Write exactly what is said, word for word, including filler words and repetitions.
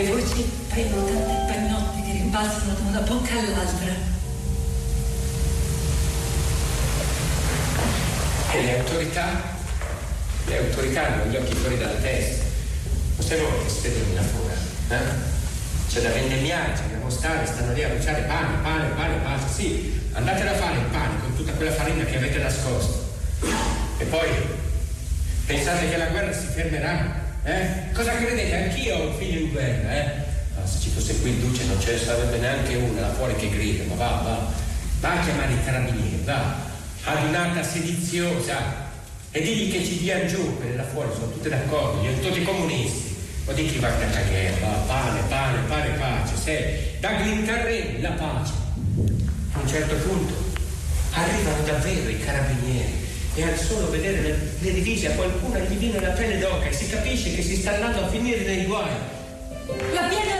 Le voci prendono tante pagnotti che rimbalzano da una bocca all'altra. E le autorità? Le autorità hanno gli occhi fuori dalla testa. Non sei voi che siete una fuga, eh? C'è da vendemmiare, c'è da mostare, stanno lì a bruciare pane, pane, pane, pane. Sì, andate a fare il pane con tutta quella farina che avete nascosto. E poi pensate che la guerra si fermerà? Eh? Cosa credete? Anch'io ho un figlio in guerra, eh? Ma se ci fosse qui il duce non ce ne sarebbe neanche una là fuori che grida, ma va, va, va a chiamare i carabinieri, va, adunata sediziosa, e digli che ci diano giù, quelle là fuori sono tutte d'accordo, sono tutti comunisti. O di chi va a cagare, va, pane, pane, pane, pace, sei, da Glincarrelli la pace. A un certo punto arrivano davvero i carabinieri e al solo vedere le, le divise a qualcuno gli viene la pelle d'oca e si capisce che si sta andando a finire nei guai. L'abbiamo